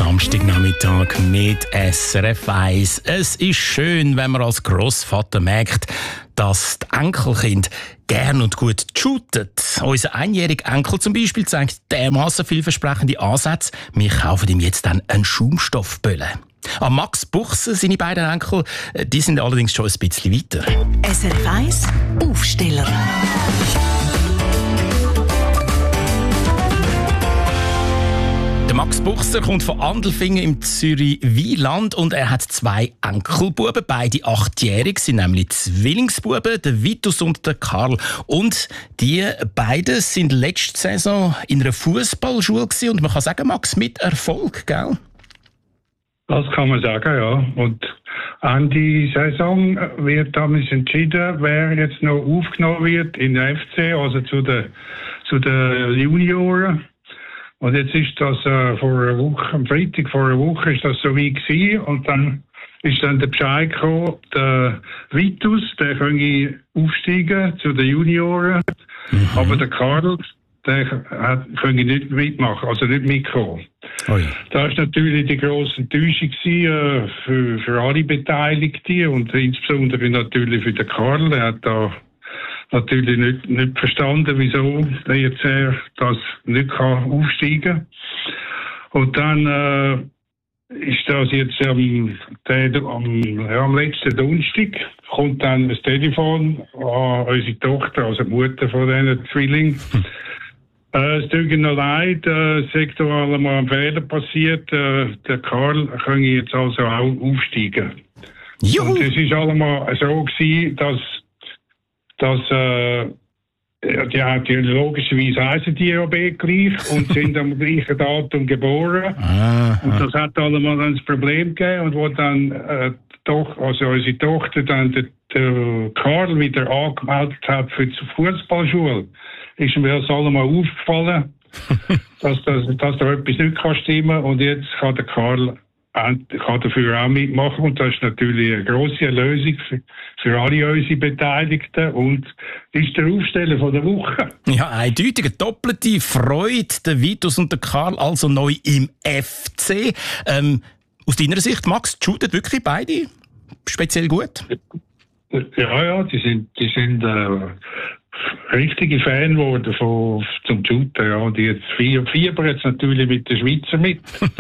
Samstagnachmittag mit SRF 1. Es ist schön, wenn man als Grossvater merkt, dass die Enkelkinder gern und gut shooten. Unser einjähriger Enkel zum Beispiel zeigt dermassen vielversprechende Ansätze. Wir kaufen ihm jetzt dann einen Schaumstoffbölle. An Max Buchse, seine beiden Enkel, die sind allerdings schon ein bisschen weiter. SRF 1 Aufsteller. Der Max Buchser kommt von Andelfingen im Zürich-Wieland und er hat zwei Enkelbuben, beide 8-jährig, sind nämlich Zwillingsbuben, der Vitus und der Karl. Und die beiden sind letzte Saison in einer Fußballschule gewesen und man kann sagen, Max, mit Erfolg, gell? Das kann man sagen, ja. Und Ende Saison wird damals entschieden, wer jetzt noch aufgenommen wird in der FC, also zu den Junioren. Und jetzt ist das vor einer Woche, am Freitag vor einer Woche ist das so weit gewesen. Und dann ist dann der Bescheid gekommen, der Vitus, der könnte aufsteigen zu den Junioren. Mhm. Aber der Karl, der könnte nicht mitmachen, also nicht mitkommen. Oi. Das war natürlich die grosse Enttäuschung für alle Beteiligten und insbesondere natürlich für den Karl. Der hat da natürlich nicht verstanden, wieso er das nicht aufsteigen kann. Und dann ist das jetzt am letzten Donnerstag kommt dann das Telefon an unsere Tochter, also die Mutter von diesen Zwillingen. Es tut mir noch leid, es ist da mal ein Fehler passiert. Der Karl kann jetzt also auch aufsteigen. Juhu. Und es ist allemal so gewesen, dass die logischerweise heißen die ja gleich und sind am gleichen Datum geboren. Und das hat allemal dann das Problem gegeben und wo dann unsere Tochter dann den Karl wieder angemeldet hat für die Fußballschule, ist mir das allemal aufgefallen, dass da etwas nicht stimmen kann. Und jetzt kann der Karl kann dafür auch mitmachen. Und das ist natürlich eine grosse Erlösung für alle unsere Beteiligten. Und das ist der Aufsteller von der Woche. Ja, eindeutig eine doppelte Freude. Der Vitus und der Karl also neu im FC. Aus deiner Sicht, Max, shooten wirklich beide speziell gut? Ja, die sind richtige Fan geworden zum Shooten. Ja. Die jetzt fiebern jetzt natürlich mit den Schweizer mit.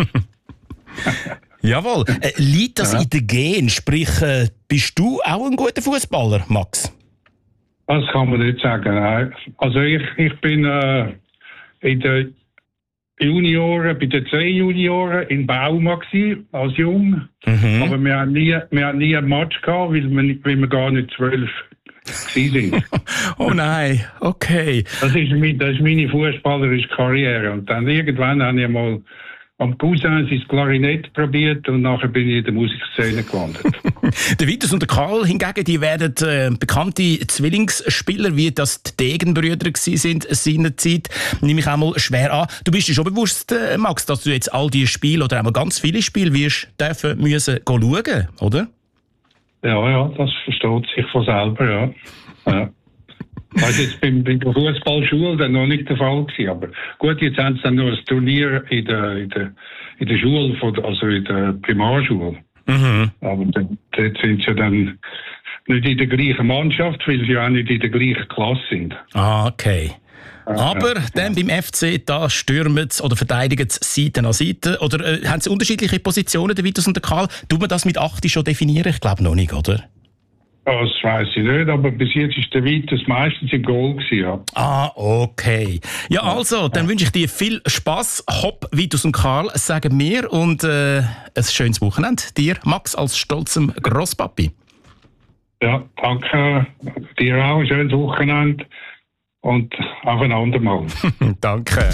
Jawohl. Liegt das in den Gen? Sprich, bist du auch ein guter Fußballer, Max? Das kann man nicht sagen. Nein. Also ich bin in den Junioren, bei den 2 Junioren in Bauma gewesen, als Jung. Mhm. Aber wir haben nie einen Match gehabt, weil wir gar nicht 12 sind. Oh nein, okay. Das ist meine fußballerische Karriere. Und dann irgendwann habe ich mal am Cousin sein Klarinett probiert und nachher bin ich in der Musikszene gelandet. Der Vitus und der Karl hingegen, die werden bekannte Zwillingsspieler, wie das die Degenbrüder sind seinerzeit, nehme ich auch mal schwer an. Du bist dir schon bewusst, Max, dass du jetzt all diese Spiele oder einmal ganz viele Spiele wirst müssen schauen, oder? Ja, das versteht sich von selber, ja. Also jetzt bei der Fußballschule dann noch nicht der Fall gewesen, aber gut, jetzt haben sie dann noch ein Turnier in der Schule, also in der Primarschule. Mhm. Aber dort sind sie dann nicht in der gleichen Mannschaft, weil sie auch nicht in der gleichen Klasse sind. Ah, okay. Aber dann beim FC, da stürmen sie oder verteidigen sie Seite an Seite. Oder haben sie unterschiedliche Positionen, der Vitus und der Karl? Tut man das mit 8 schon definieren? Ich glaube noch nicht, oder? Das weiss ich nicht, aber bis jetzt ist der Vitus meistens im Goal gewesen, ja. Ah, okay. Ja, also, dann wünsche ich dir viel Spass. Hopp, Vitus und Karl, sagen wir. Und ein schönes Wochenende dir, Max, als stolzem Grosspapi. Ja, danke. Dir auch ein schönes Wochenende. Und auf ein andermal. Danke.